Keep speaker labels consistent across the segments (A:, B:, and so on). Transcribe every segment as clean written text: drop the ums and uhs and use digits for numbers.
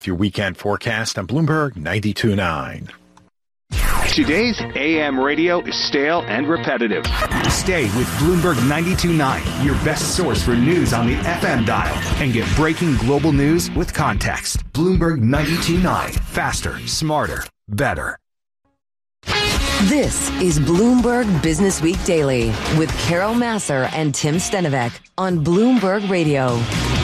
A: Your weekend forecast on Bloomberg 92.9.
B: Today's AM radio is stale and repetitive.
C: Stay with Bloomberg 92.9, your best source for news on the FM dial, and get breaking global news with context. Bloomberg 92.9, faster, smarter, better.
D: This is Bloomberg Business Week Daily with Carol Massar and Tim Stenovec on Bloomberg Radio.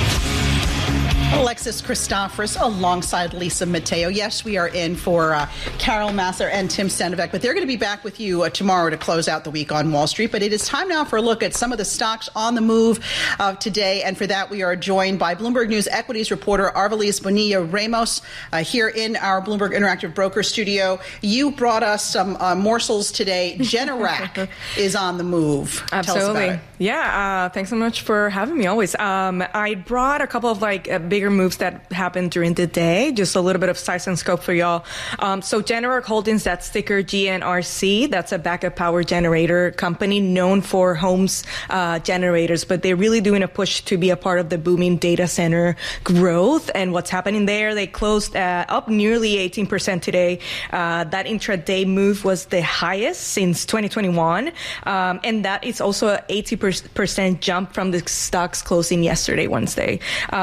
E: Alexis Christoforous alongside Lisa Mateo. Yes, we are in for Carol Massar and Tim Stenovec, but they're going to be back with you tomorrow to close out the week on Wall Street. But it is time now for a look at some of the stocks on the move today. And for that, we are joined by Bloomberg News equities reporter Arviles Bonilla-Ramos here in our Bloomberg Interactive Broker studio. You brought us some morsels today. Generac is on the move.
F: Absolutely.
E: Tell us about it.
F: Yeah, thanks so much for having me always. I brought a couple of bigger moves that happened during the day, just a little bit of size and scope for y'all. So Generac Holdings, that's ticker GNRC. That's a backup power generator company known for homes generators, but they're really doing a push to be a part of the booming data center growth. And what's happening there, they closed up nearly 18% today. That intraday move was the highest since 2021. And that is also an 80% jump from the stock's closing yesterday, Wednesday.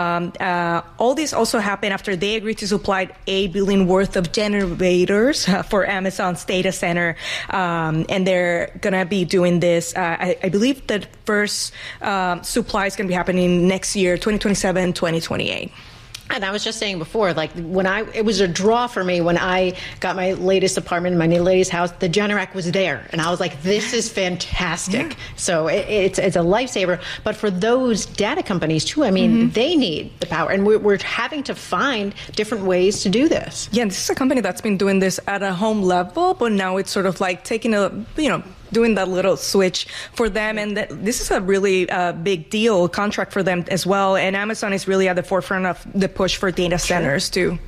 F: All this also happened after they agreed to supply $8 billion worth of generators for Amazon's data center. And they're going to be doing this. I believe that first supply is going to be happening next year, 2027, 2028.
G: And I was just saying before, it was a draw for me when I got my latest apartment, my latest house, the Generac was there. And I was like, this is fantastic. Yeah. So it's a lifesaver. But for those data companies, too, I mean, they need the power. And we're having to find different ways to do this.
F: Yeah, this is a company that's been doing this at a home level, but now it's sort of like taking doing that little switch for them. And this is a really big deal contract for them as well. And Amazon is really at the forefront of the push for data centers, too.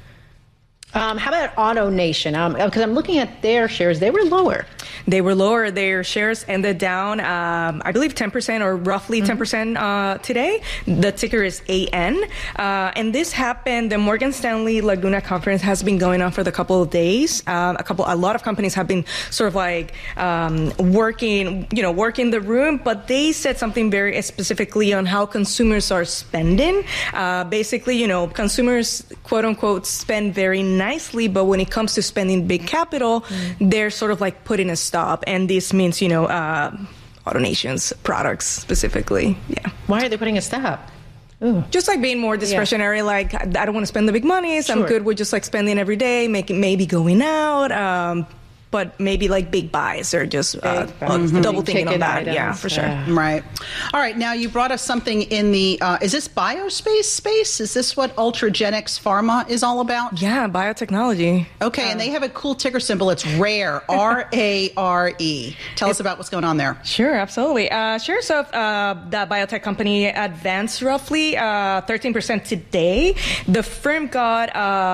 G: How about AutoNation? Because I'm looking at their shares. They were lower.
F: They were lower. Their shares ended down, I believe, 10% or roughly 10% today. The ticker is AN. And this happened. The Morgan Stanley Laguna conference has been going on for the couple of days. A lot of companies have been sort of working the room, but they said something very specifically on how consumers are spending. Basically, consumers, quote unquote, spend very nicely, but when it comes to spending big capital, they're sort of putting a stop. And this means, AutoNation's products specifically. Yeah.
G: Why are they putting a stop?
F: Ooh. Just being more discretionary, I don't want to spend the big money, so I'm good with just spending every day, maybe going out, but maybe big buys or just double thinking on that. Items. Yeah, for sure.
E: Right. All right. Now you brought us something in the, is this biospace space? Is this what Ultragenyx Pharma is all about?
F: Yeah, biotechnology.
E: Okay. And they have a cool ticker symbol. It's RARE, R-A-R-E. Tell us about what's going on there.
F: Sure, absolutely. Shares of that biotech company advanced roughly 13% today. The firm got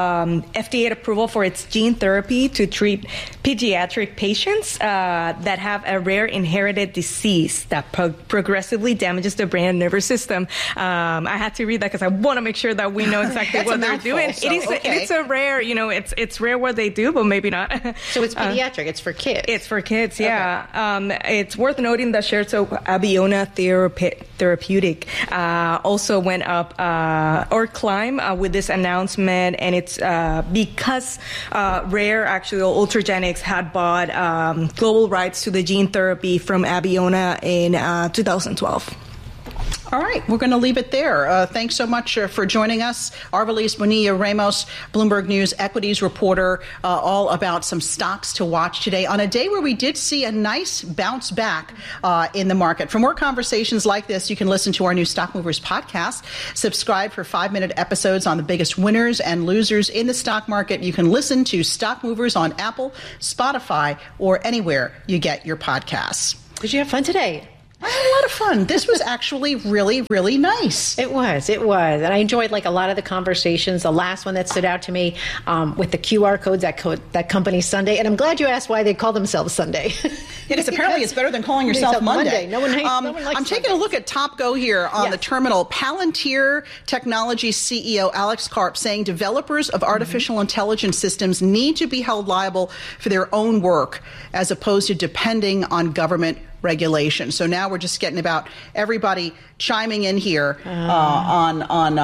F: FDA approval for its gene therapy to treat pediatric patients that have a rare inherited disease that progressively damages the brain and nervous system. I had to read that because I want to make sure that we know exactly what they're doing.
E: So,
F: it is a rare, it's rare what they do, but maybe not.
G: So it's pediatric. It's for kids.
F: It's for kids, yeah. Okay. It's worth noting that shares of Abeona Therapeutic also went up or climbed with this announcement, and it's because Rare, actually, Ultragenyx had bought global rights to the gene therapy from Abeona in 2012.
E: All right, we're going to leave it there. Thanks so much for joining us. Arviles Bonilla-Ramos, Bloomberg News equities reporter, all about some stocks to watch today on a day where we did see a nice bounce back in the market. For more conversations like this, you can listen to our new Stock Movers podcast. Subscribe for 5-minute episodes on the biggest winners and losers in the stock market. You can listen to Stock Movers on Apple, Spotify, or anywhere you get your podcasts.
G: Did you have fun today?
E: I had a lot of fun. This was actually really, really nice.
G: It was. And I enjoyed like a lot of the conversations. The last one that stood out to me with the QR codes that company Sunday. And I'm glad you asked why they call themselves Sunday.
E: Because apparently it's better than calling yourself Monday.
G: No one likes
E: I'm taking a look at TopGo here on the terminal. Palantir Technologies CEO Alex Karp saying developers of artificial intelligence systems need to be held liable for their own work as opposed to depending on government regulation. So now we're just getting about everybody chiming in here on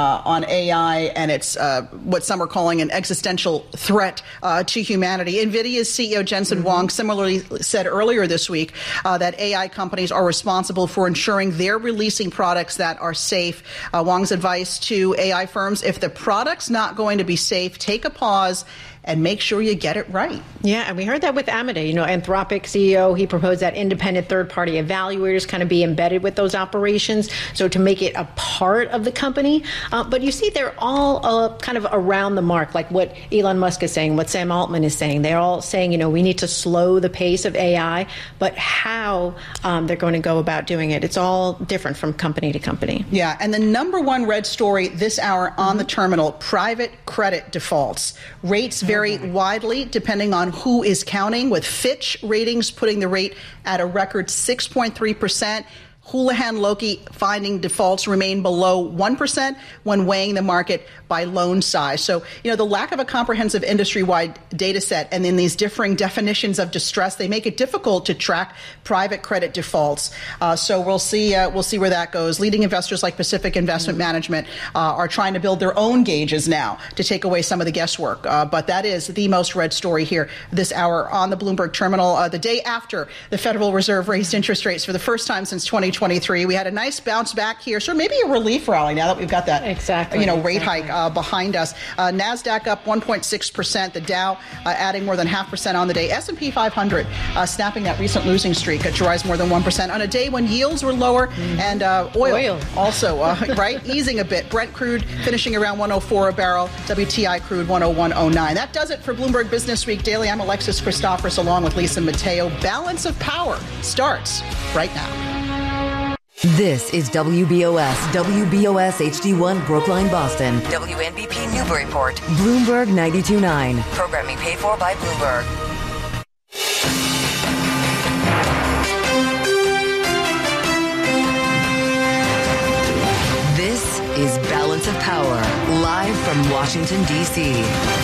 E: AI, and it's what some are calling an existential threat to humanity. NVIDIA's CEO Jensen Huang similarly said earlier this week that AI companies are responsible for ensuring they're releasing products that are safe. Huang's advice to AI firms: if the product's not going to be safe, take a pause and make sure you get it right.
G: Yeah, and we heard that with Amade. Anthropic CEO, he proposed that independent third-party evaluators kind of be embedded with those operations, so to make it a part of the company. But you see, they're all kind of around the mark, like what Elon Musk is saying, what Sam Altman is saying. They're all saying, we need to slow the pace of AI, but how they're going to go about doing it, it's all different from company to company.
E: Yeah, and the number one red story this hour on the terminal, private credit defaults. Rates vary widely depending on who is counting, with Fitch Ratings putting the rate at a record 6.3%. Houlihan Lokey finding defaults remain below 1% when weighing the market by loan size. So, the lack of a comprehensive industry-wide data set and then these differing definitions of distress, they make it difficult to track private credit defaults. So we'll see where that goes. Leading investors like Pacific Investment Management are trying to build their own gauges now to take away some of the guesswork. But that is the most read story here this hour on the Bloomberg Terminal. The day after the Federal Reserve raised interest rates for the first time since 2023, we had a nice bounce back here. So maybe a relief rally now that we've got that rate hike behind us. NASDAQ up 1.6%. The Dow adding more than 0.5% on the day. S&P 500 snapping that recent losing streak to rise more than 1% on a day when yields were lower and oil also easing a bit. Brent crude finishing around 104 a barrel. WTI crude 101.09. That does it for Bloomberg Business Week Daily. I'm Alexis Christophorus along with Lisa Mateo. Balance of Power starts right now.
D: This is WBOS HD1 Brookline, Boston. WNBP Newburyport. Bloomberg 92.9. Programming paid for by Bloomberg. This is Balance of Power, live from Washington, D.C.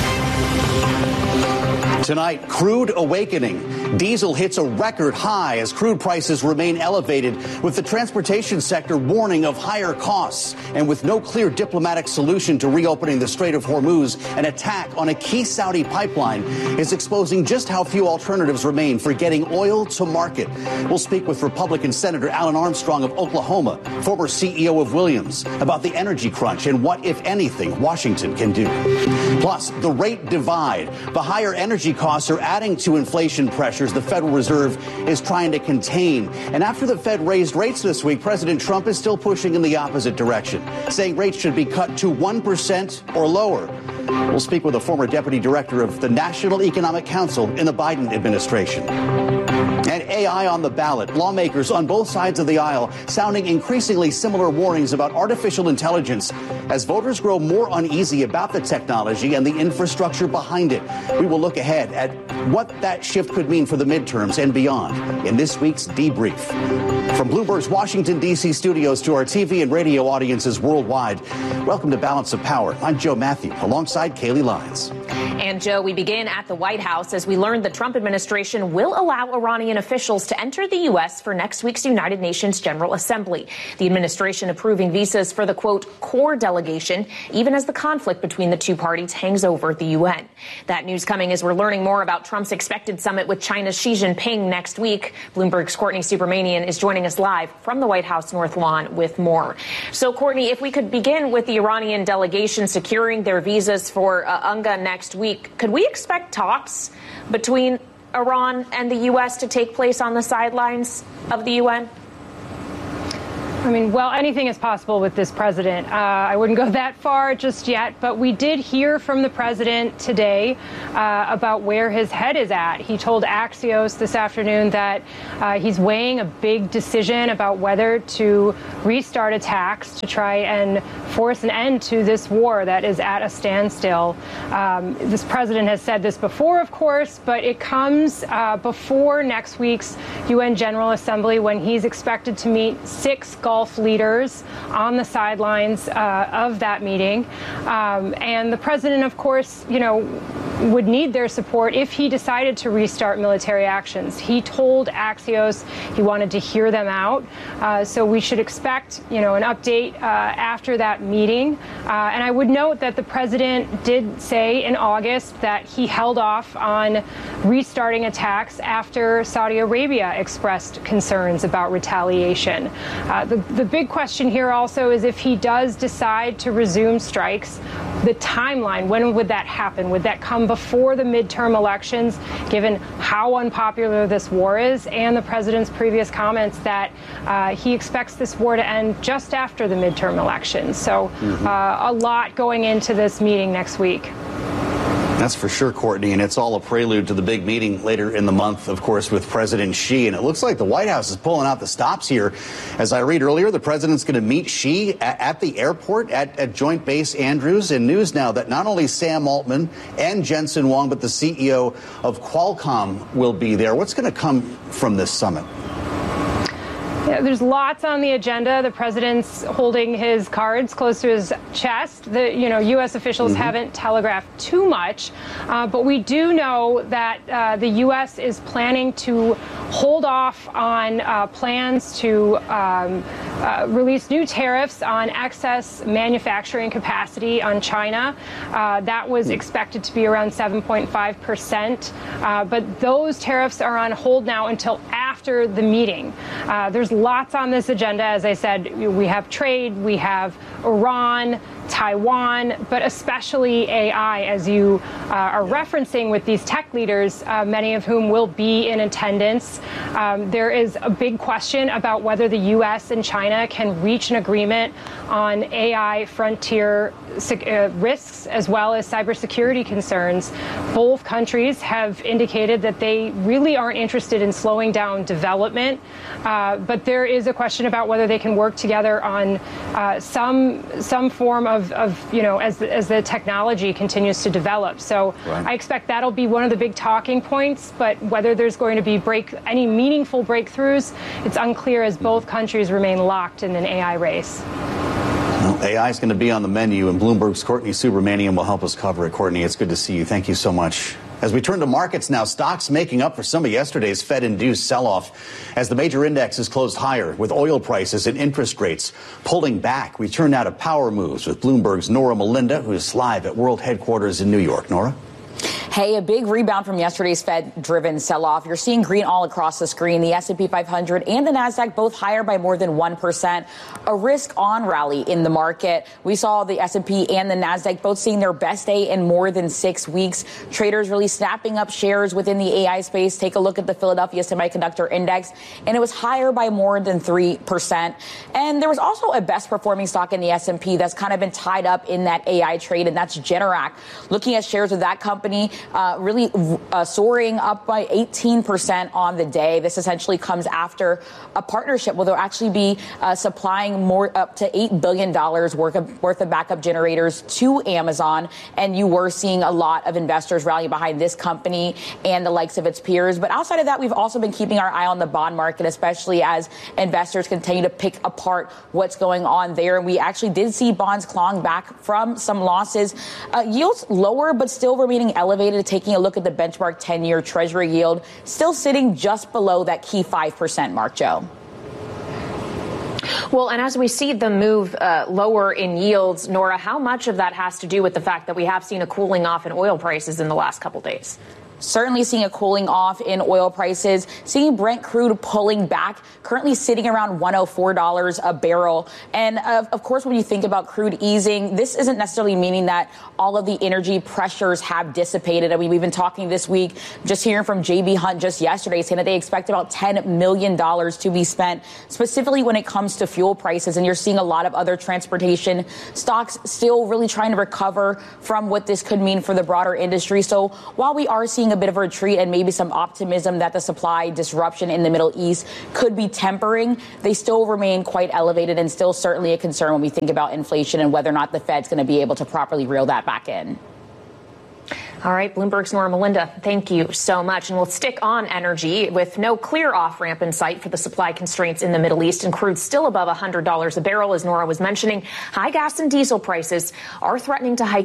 H: Tonight, crude awakening. Diesel hits a record high as crude prices remain elevated, with the transportation sector warning of higher costs. And with no clear diplomatic solution to reopening the Strait of Hormuz, an attack on a key Saudi pipeline is exposing just how few alternatives remain for getting oil to market. We'll speak with Republican Senator Alan Armstrong of Oklahoma, former CEO of Williams, about the energy crunch and what, if anything, Washington can do. Plus, the rate divide. The higher energy costs are adding to inflation pressures the Federal Reserve is trying to contain. And after the Fed raised rates this week, President Trump is still pushing in the opposite direction, saying rates should be cut to 1% or lower. We'll speak with a former deputy director of the National Economic Council in the Biden administration. And AI on the ballot. Lawmakers on both sides of the aisle sounding increasingly similar warnings about artificial intelligence as voters grow more uneasy about the technology and the infrastructure behind it. We will look ahead at what that shift could mean for the midterms and beyond in this week's Debrief. From Bloomberg's Washington, D.C. studios to our TV and radio audiences worldwide, welcome to Balance of Power. I'm Joe Matthew, alongside Kaylee Lyons.
I: And Joe, we begin at the White House as we learned the Trump administration will allow Iranian officials to enter the U.S. for next week's United Nations General Assembly. The administration approving visas for the, quote, core delegation, even as the conflict between the two parties hangs over the UN. That news coming as we're learning more about Trump's expected summit with China's Xi Jinping next week. Bloomberg's Courtney Supermanian is joining us live from the White House North Lawn with more. So, Courtney, if we could begin with the Iranian delegation securing their visas for UNGA next week, could we expect talks between Iran and the U.S. to take place on the sidelines of the UN?
J: I mean, well, anything is possible with this president. I wouldn't go that far just yet, but we did hear from the president today about where his head is at. He told Axios this afternoon that he's weighing a big decision about whether to restart attacks to try and force an end to this war that is at a standstill. This president has said this before, of course, but it comes before next week's UN General Assembly, when he's expected to meet 6 Gulf leaders on the sidelines of that meeting. And the president, of course, would need their support if he decided to restart military actions. He told Axios he wanted to hear them out. So we should expect, an update after that meeting. And I would note that the president did say in August that he held off on restarting attacks after Saudi Arabia expressed concerns about retaliation. The big question here also is if he does decide to resume strikes, the timeline, when would that happen? Would that come before the midterm elections, given how unpopular this war is, and the president's previous comments that he expects this war to end just after the midterm elections? So a lot going into this meeting next week.
H: That's for sure, Courtney, and it's all a prelude to the big meeting later in the month, of course, with President Xi. And it looks like the White House is pulling out the stops here. As I read earlier, the president's going to meet Xi at the airport at Joint Base Andrews. And news now that not only Sam Altman and Jensen Huang, but the CEO of Qualcomm will be there. What's going to come from this summit?
J: Yeah, there's lots on the agenda. The president's holding his cards close to his chest. The U.S. officials haven't telegraphed too much, but we do know that the U.S. is planning to hold off on plans to release new tariffs on excess manufacturing capacity on China. That was expected to be around 7.5%, but those tariffs are on hold now until after the meeting. There's lots on this agenda. As I said, we have trade, we have Iran, Taiwan, but especially AI, as you are referencing with these tech leaders, many of whom will be in attendance. There is a big question about whether the U.S. and China can reach an agreement on AI frontier risks as well as cybersecurity concerns. Both countries have indicated that they really aren't interested in slowing down development, but there is a question about whether they can work together on some form of as the technology continues to develop. So I expect that'll be one of the big talking points, but whether there's going to be any meaningful breakthroughs, it's unclear as both countries remain locked in an AI race.
H: Well, AI is going to be on the menu, and Bloomberg's Courtney Subramanian will help us cover it. Courtney, it's good to see you. Thank you so much. As we turn to markets now, stocks making up for some of yesterday's Fed-induced sell-off as the major indexes closed higher with oil prices and interest rates pulling back. We turn now to power moves with Bloomberg's Nora Melinda, who is live at World Headquarters in New York. Nora?
K: Hey, a big rebound from yesterday's Fed-driven sell-off. You're seeing green all across the screen. The S&P 500 and the Nasdaq both higher by more than 1%. A risk-on rally in the market. We saw the S&P and the Nasdaq both seeing their best day in more than 6 weeks. Traders really snapping up shares within the AI space. Take a look at the Philadelphia Semiconductor Index, and it was higher by more than 3%. And there was also a best-performing stock in the S&P that's kind of been tied up in that AI trade, and that's Generac. Looking at shares of that company, really soaring up by 18% on the day. This essentially comes after a partnership where they'll actually be supplying up to $8 billion worth of backup generators to Amazon. And you were seeing a lot of investors rally behind this company and the likes of its peers. But outside of that, we've also been keeping our eye on the bond market, especially as investors continue to pick apart what's going on there. And we actually did see bonds clawing back from some losses. Yields lower, but still remaining elevated. Taking a look at the benchmark 10-year Treasury yield, still sitting just below that key 5% mark, Joe.
I: Well, and as we see the move lower in yields, Nora, how much of that has to do with the fact that we have seen a cooling off in oil prices in the last couple days?
K: certainly seeing a cooling off in oil prices, seeing Brent crude pulling back, currently sitting around $104 a barrel. And of course, when you think about crude easing, this isn't necessarily meaning that all of the energy pressures have dissipated. I mean, we've been talking this week, just hearing from J.B. Hunt just yesterday, saying that they expect about $10 million to be spent specifically when it comes to fuel prices. And you're seeing a lot of other transportation stocks still really trying to recover from what this could mean for the broader industry. So while we are seeing a bit of a retreat and maybe some optimism that the supply disruption in the Middle East could be tempering, they still remain quite elevated and still certainly a concern when we think about inflation and whether or not the Fed's going to be able to properly reel that back in.
I: All right, Bloomberg's Nora Melinda, thank you so much. And we'll stick on energy with no clear off-ramp in sight for the supply constraints in the Middle East, and crude still above $100 a barrel, as Nora was mentioning. High gas and diesel prices are threatening to hike